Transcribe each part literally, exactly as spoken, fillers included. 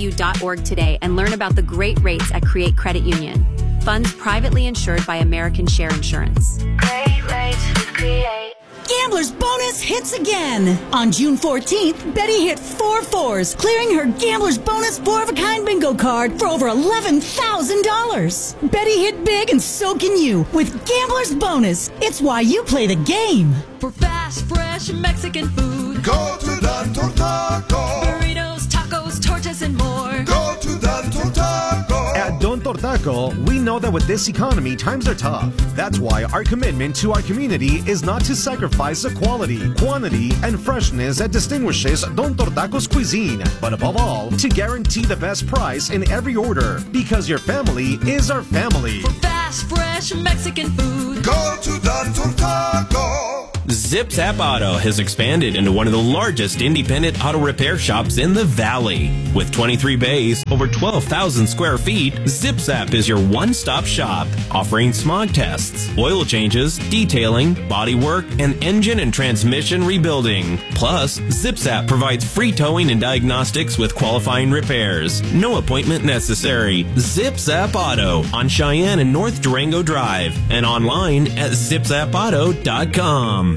u dot org today and learn about the great rates at Create Credit Union. Funds privately insured by American Share Insurance. Great rates with Create. Gambler's Bonus hits again. On June fourteenth, Betty hit four fours, clearing her Gambler's Bonus four-of-a-kind bingo card for over eleven thousand dollars. Betty hit big and so can you with Gambler's Bonus. It's why you play the game. For fast, fresh Mexican food, go to Don Tortaco. Burritos, tacos, tortas, and more. Go to Don Tortaco. At Don Tortaco, we know that with this economy, times are tough. That's why our commitment to our community is not to sacrifice the quality, quantity, and freshness that distinguishes Don Tortaco's cuisine, but above all, to guarantee the best price in every order, because your family is our family. For fast, fresh Mexican food, go to Don Tortaco. Zip Zap Auto has expanded into one of the largest independent auto repair shops in the Valley. With twenty-three bays, over twelve thousand square feet, Zip Zap is your one-stop shop, offering smog tests, oil changes, detailing, body work, and engine and transmission rebuilding. Plus, Zip Zap provides free towing and diagnostics with qualifying repairs. No appointment necessary. Zip Zap Auto on Cheyenne and North Durango Drive and online at zip zap auto dot com.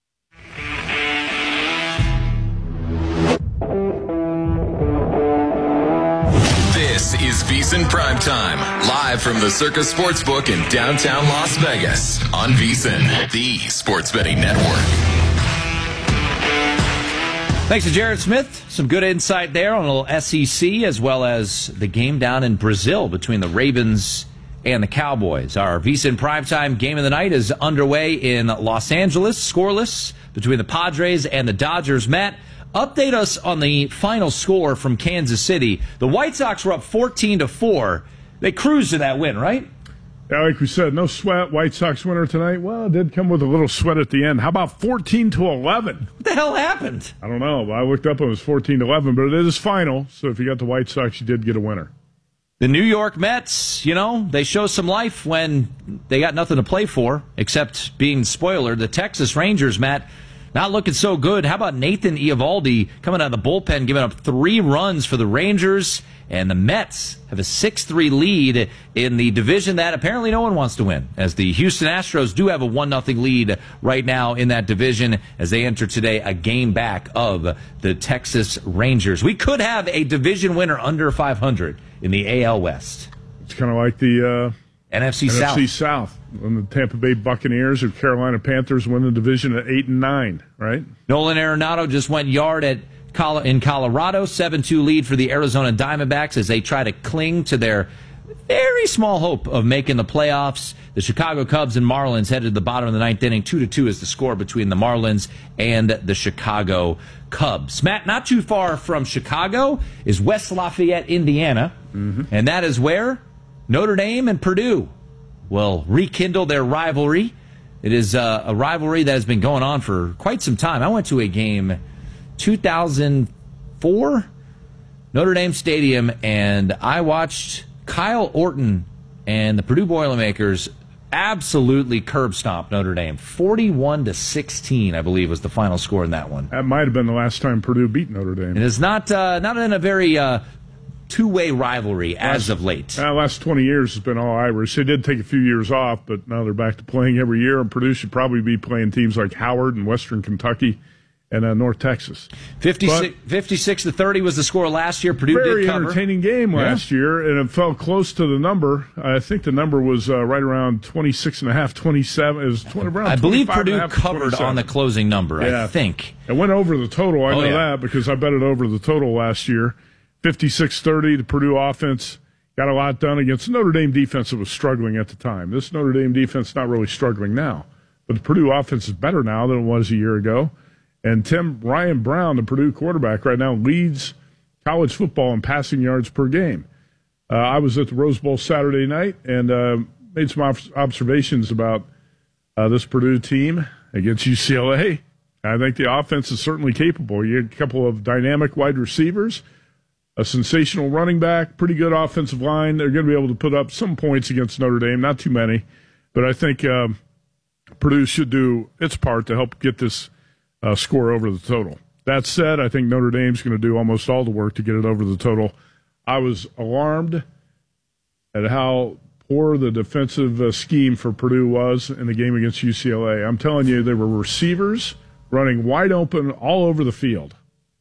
This is VSiN Primetime, live from the Circus Sportsbook in downtown Las Vegas on VSiN, the sports betting network. Thanks to Jared Smith. Some good insight there on a little S E C as well as the game down in Brazil between the Ravens and the Cowboys. Our VSiN Primetime game of the night is underway in Los Angeles, scoreless between the Padres and the Dodgers. Matt, update us on the final score from Kansas City. The White Sox were up fourteen to four. They cruised to that win, right? Yeah, like we said, no sweat. White Sox winner tonight. Well, it did come with a little sweat at the end. How about fourteen to eleven? What the hell happened? I don't know. I looked up and it was fourteen to eleven, but it is final. So if you got the White Sox, you did get a winner. The New York Mets, you know, they show some life when they got nothing to play for except being spoiler. The Texas Rangers, Matt, not looking so good. How about Nathan Eovaldi coming out of the bullpen, giving up three runs for the Rangers? And the Mets have a six three lead in the division that apparently no one wants to win, as the Houston Astros do have a one nothing lead right now in that division as they enter today a game back of the Texas Rangers. We could have a division winner under five hundred in the A L West. It's kind of like the uh, N F C South. N F C South, when the Tampa Bay Buccaneers or Carolina Panthers win the division at eight and nine, right? Nolan Arenado just went yard at in Colorado, seven two lead for the Arizona Diamondbacks as they try to cling to their very small hope of making the playoffs. The Chicago Cubs and Marlins headed to the bottom of the ninth inning. Two to two is the score between the Marlins and the Chicago Cubs. Matt, not too far from Chicago is West Lafayette, Indiana, mm-hmm. and that is where Notre Dame and Purdue will rekindle their rivalry. It is uh, a rivalry that has been going on for quite some time. I went to a game two thousand four, Notre Dame Stadium, and I watched Kyle Orton and the Purdue Boilermakers absolutely curb stomp Notre Dame. forty-one to sixteen, I believe, was the final score in that one. That might have been the last time Purdue beat Notre Dame. It is not uh, not in a very uh, two-way rivalry as last, of late. The uh, last twenty years has been all Irish. They did take a few years off, but now they're back to playing every year, and Purdue should probably be playing teams like Howard and Western Kentucky and uh, North Texas. fifty-six, fifty-six to thirty was the score last year. Purdue very did cover. Entertaining game last yeah. year, and it fell close to the number. I think the number was uh, right around twenty-six and a half, twenty-seven. It was twenty, around I believe Purdue covered on the closing number, yeah. I think. It went over the total. I oh, know yeah. that because I bet it over the total last year. fifty-six thirty, the Purdue offense got a lot done against Notre Dame defense that was struggling at the time. This Notre Dame defense is not really struggling now, but the Purdue offense is better now than it was a year ago. And Tim Ryan Brown, the Purdue quarterback, right now leads college football in passing yards per game. Uh, I was at the Rose Bowl Saturday night and uh, made some observations about uh, this Purdue team against U C L A. I think the offense is certainly capable. You get a couple of dynamic wide receivers, a sensational running back, pretty good offensive line. They're going to be able to put up some points against Notre Dame, not too many. But I think um, Purdue should do its part to help get this Uh, score over the total. That said, I think Notre Dame's going to do almost all the work to get it over the total I was alarmed at how poor the defensive uh, scheme for Purdue was in the game against U C L A. I'm telling you, there were receivers running wide open all over the field.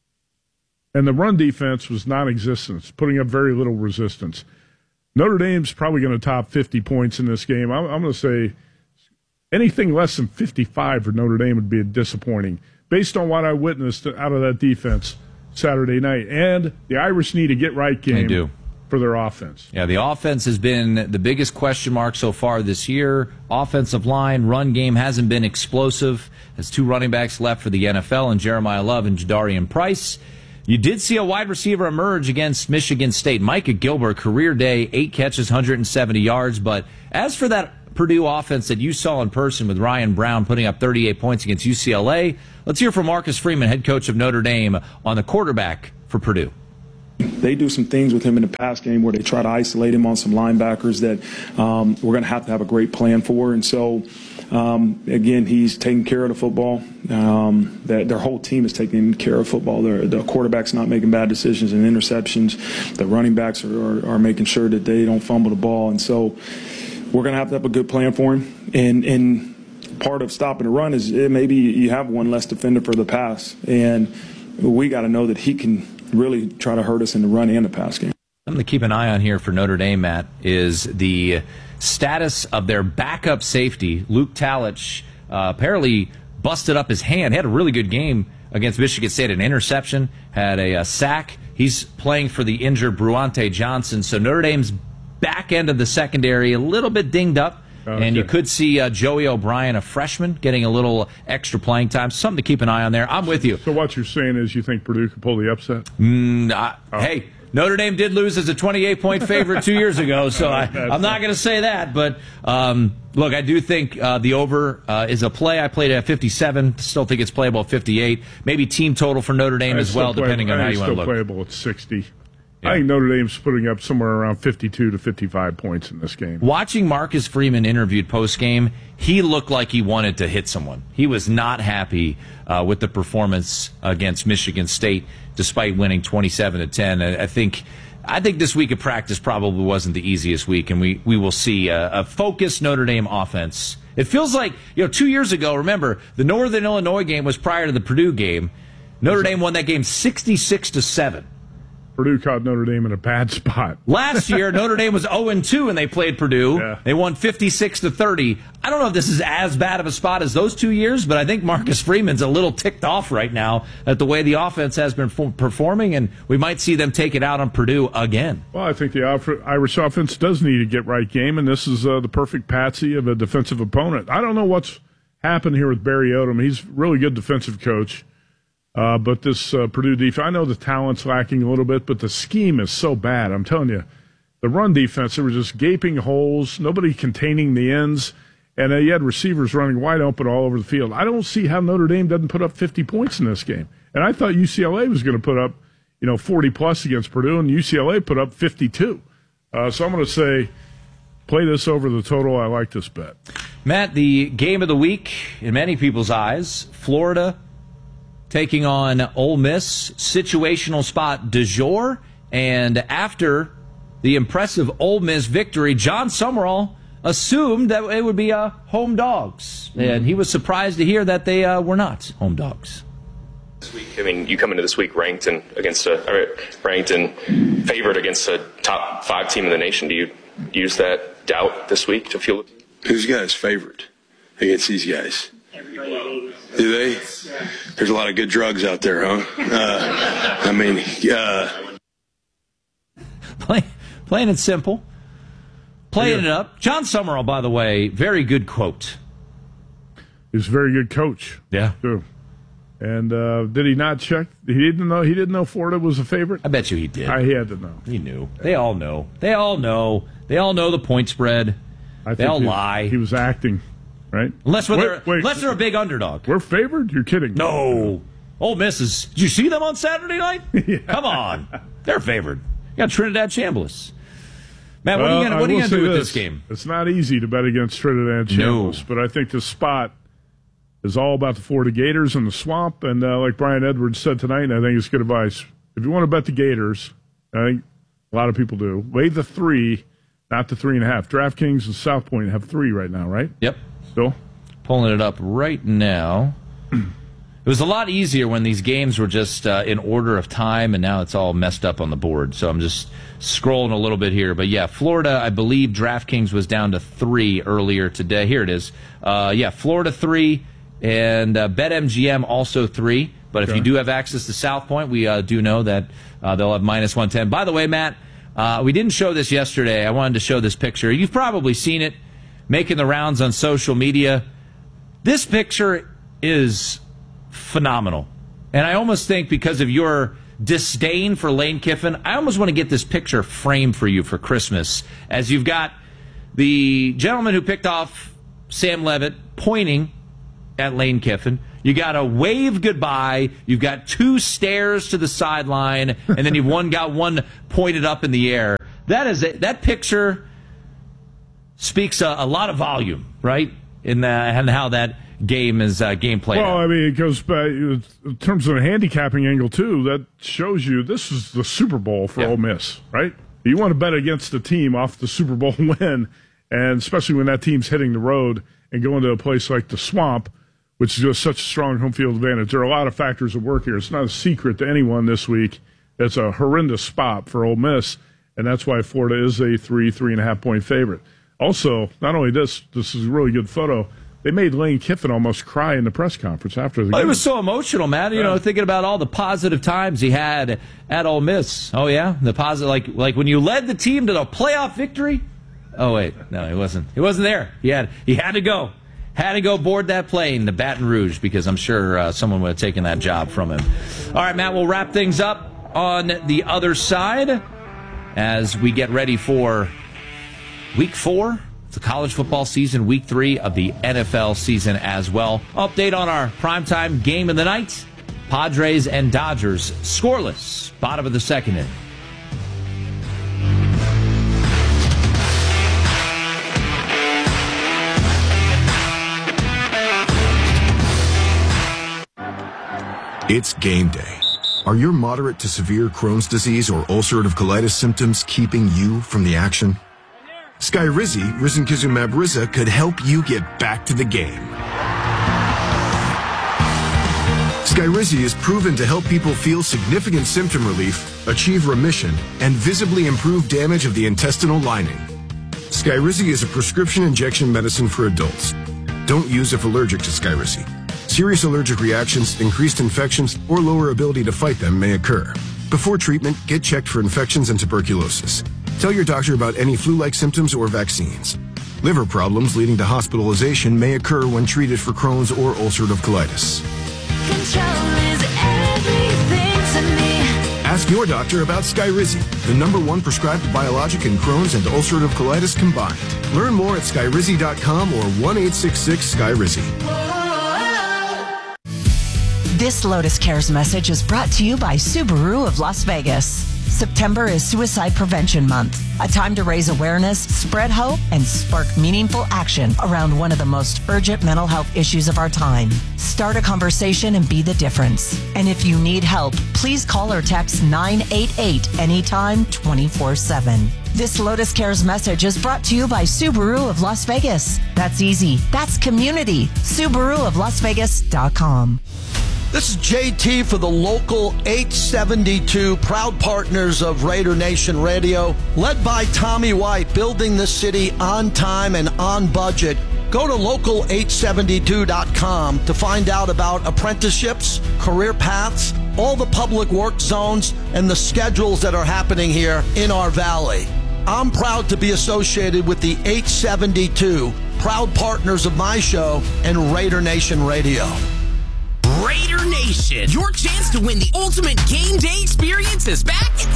And the run defense was non-existent, putting up very little resistance. Notre Dame's probably going to top fifty points in this game. I'm, I'm going to say anything less than fifty-five for Notre Dame would be disappointing, based on what I witnessed out of that defense Saturday night. And the Irish need a get-right game. They do. For their offense. Yeah, the offense has been the biggest question mark so far this year. Offensive line, run game hasn't been explosive. Has two running backs left for the N F L, and Jeremiah Love and Jadarian Price. You did see a wide receiver emerge against Michigan State. Micah Gilbert, career day, eight catches, one hundred seventy yards. But as for that Purdue offense that you saw in person with Ryan Brown putting up thirty-eight points against U C L A, let's hear from Marcus Freeman, head coach of Notre Dame, on the quarterback for Purdue. They do some things with him in the pass game where they try to isolate him on some linebackers that um, we're going to have to have a great plan for. And so, um, again, he's taking care of the football. Um, that their whole team is taking care of football. Their, the quarterback's not making bad decisions and interceptions. The running backs are, are, are making sure that they don't fumble the ball. And so we're going to have to have a good plan for him. And, and part of stopping the run is maybe you have one less defender for the pass. And we got to know that he can really try to hurt us in the run and the pass game. Something to keep an eye on here for Notre Dame, Matt, is the status of their backup safety. Luke Talich uh, apparently busted up his hand. He had a really good game against Michigan State, an interception, had a, a sack. He's playing for the injured Bruante Johnson. So Notre Dame's back end of the secondary a little bit dinged up. Okay. And you could see uh, Joey O'Brien, a freshman, getting a little extra playing time. Something to keep an eye on there. I'm with you. So what you're saying is you think Purdue could pull the upset? Mm, I, oh. Hey, Notre Dame did lose as a twenty-eight point favorite two years ago, so I, I'm not going to say that. But, um, look, I do think uh, the over uh, is a play. I played it at fifty-seven. Still think it's playable at fifty-eight. Maybe team total for Notre Dame as well, depending on how you want to look. It's still playable at sixty. Yeah. I think Notre Dame's putting up somewhere around fifty-two to fifty-five points in this game. Watching Marcus Freeman interviewed post-game, he looked like he wanted to hit someone. He was not happy uh, with the performance against Michigan State, despite winning twenty-seven to ten. I, I think I think this week of practice probably wasn't the easiest week, and we, we will see a, a focused Notre Dame offense. It feels like, you know, two years ago, remember, the Northern Illinois game was prior to the Purdue game. Notre Dame won that game sixty-six to seven. Purdue caught Notre Dame in a bad spot. Last year, Notre Dame was oh and two, and they played Purdue. Yeah. They won fifty-six to thirty. I don't know if this is as bad of a spot as those two years, but I think Marcus Freeman's a little ticked off right now at the way the offense has been performing, and we might see them take it out on Purdue again. Well, I think the Irish offense does need a get-right game, and this is uh, the perfect patsy of a defensive opponent. I don't know what's happened here with Barry Odom. He's a really good defensive coach. Uh, but this uh, Purdue defense, I know the talent's lacking a little bit, but the scheme is so bad. I'm telling you, the run defense, there were just gaping holes, nobody containing the ends, and uh, you had receivers running wide open all over the field. I don't see how Notre Dame doesn't put up fifty points in this game. And I thought U C L A was going to put up, you know, forty plus against Purdue, and U C L A put up fifty-two. Uh, so I'm going to say, play this over the total. I like this bet. Matt, the game of the week, in many people's eyes, Florida taking on Ole Miss, situational spot du jour, and after the impressive Ole Miss victory, John Summerall assumed that it would be uh, home dogs, and he was surprised to hear that they uh, were not home dogs. This week, I mean, you come into this week ranked and against a or ranked and favored against a top five team in the nation. Do you use that doubt this week to feel? Who's guys' favorite against these guys? Do they? There's a lot of good drugs out there, huh? Uh, I mean, uh... Play, playing it simple, playing yeah. it up. John Summerall, by the way, very good quote. He's a very good coach. Yeah. Too. And uh, did he not check? He didn't know. He didn't know Florida was a favorite. I bet you he did. I, he had to know. He knew. They all know. They all know. They all know the point spread. I they all he, lie. He was acting. Right? Unless, wait, they're, wait, unless they're a big underdog. We're favored? You're kidding. No. Ole Miss is. Did you see them on Saturday night? yeah. Come on. They're favored. You got Trinidad Chambliss. Matt, what uh, are you going to do with this. this game? It's not easy to bet against Trinidad Chambliss, no. but I think this spot is all about the Florida Gators and the swamp. And uh, like Brian Edwards said tonight, and I think it's good advice. If you want to bet the Gators, I think A lot of people do. Lay the three, not the three and a half. DraftKings and South Point have three right now, right? Yep. Still? Pulling it up right now. It was a lot easier when these games were just uh, in order of time, and now it's all messed up on the board. So I'm just scrolling a little bit here. But, yeah, Florida, I believe DraftKings was down to three earlier today. Here it is. Uh, yeah, Florida three, and uh, BetMGM also three. But if okay. you do have access to South Point, we uh, do know that uh, they'll have minus one ten. By the way, Matt, uh, we didn't show this yesterday. I wanted to show this picture. You've probably seen it making the rounds on social media. This picture is phenomenal. And I almost think because of your disdain for Lane Kiffin, I almost want to get this picture framed for you for Christmas, as you've got the gentleman who picked off Sam Levitt pointing at Lane Kiffin. You got a wave goodbye. You've got two stares to the sideline, and then you've one got one pointed up in the air. That is a, that picture speaks a, a lot of volume, right? In the, and how that game is uh, game played. Well, out. I mean, it goes back in terms of a handicapping angle too. That shows you this is the Super Bowl for yeah. Ole Miss, right? You want to bet against a team off the Super Bowl win, and especially when that team's hitting the road and going to a place like the Swamp, which is just such a strong home field advantage. There are a lot of factors at work here. It's not a secret to anyone this week. It's a horrendous spot for Ole Miss, and that's why Florida is a three, three and a half point favorite. Also, not only this, this is a really good photo. They made Lane Kiffin almost cry in the press conference after the oh, game. It was so emotional, man. You yeah. know, thinking about all the positive times he had at Ole Miss. Oh yeah, the positive, like like when you led the team to the playoff victory. Oh wait, no, he wasn't. He wasn't there. He had he had to go, had to go board that plane to Baton Rouge because I'm sure uh, someone would have taken that job from him. All right, Matt, we'll wrap things up on the other side as we get ready for week four. The college football season, week three of the N F L season as well. Update on our primetime game of the night. Padres and Dodgers scoreless. Bottom of the second inning. It's game day. Are your moderate to severe Crohn's disease or ulcerative colitis symptoms keeping you from the action? Skyrizi, risankizumab Riza, could help you get back to the game. Skyrizi is proven to help people feel significant symptom relief, achieve remission, and visibly improve damage of the intestinal lining. Skyrizi is a prescription injection medicine for adults. Don't use if allergic to Skyrizi. Serious allergic reactions, increased infections, or lower ability to fight them may occur. Before treatment, get checked for infections and tuberculosis. Tell your doctor about any flu-like symptoms or vaccines. Liver problems leading to hospitalization may occur when treated for Crohn's or ulcerative colitis. Control is everything to me. Ask your doctor about Skyrizi, the number one prescribed biologic in Crohn's and ulcerative colitis combined. Learn more at skyrizi dot com or one eight six six Skyrizi. This Lotus Cares message is brought to you by Subaru of Las Vegas. September is Suicide Prevention Month, a time to raise awareness, spread hope, and spark meaningful action around one of the most urgent mental health issues of our time. Start a conversation and be the difference. And if you need help, please call or text nine eight eight anytime twenty-four seven. This Lotus Cares message is brought to you by Subaru of Las Vegas. That's easy. That's community. Subaru of Las Vegas dot com. This is J T for the local eight seventy-two, proud partners of Raider Nation Radio, led by Tommy White, building the city on time and on budget. Go to local eight seventy-two dot com to find out about apprenticeships, career paths, all the public work zones, and the schedules that are happening here in our valley. I'm proud to be associated with the eight seventy-two, proud partners of my show and Raider Nation Radio. Raider Nation, your chance to win the ultimate game day experience is back at